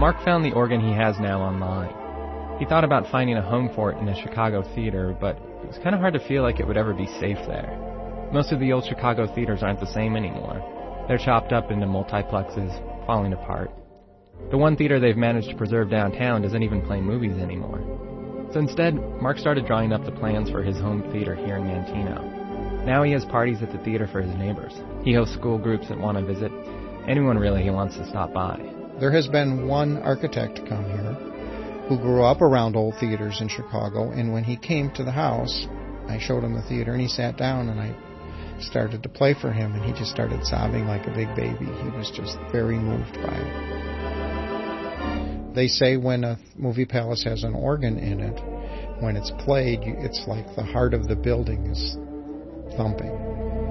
Mark found the organ he has now online. He thought about finding a home for it in a Chicago theater, but it was kind of hard to feel like it would ever be safe there. Most of the old Chicago theaters aren't the same anymore. They're chopped up into multiplexes, falling apart. The one theater they've managed to preserve downtown doesn't even play movies anymore. So instead, Mark started drawing up the plans for his home theater here in Manteno. Now he has parties at the theater for his neighbors. He hosts school groups that want to visit. Anyone really who wants to stop by. There has been one architect come here who grew up around old theaters in Chicago, and when he came to the house, I showed him the theater, and he sat down, and I started to play for him, and he just started sobbing like a big baby. He was just very moved by it. They say when a movie palace has an organ in it, when it's played, it's like the heart of the building is thumping.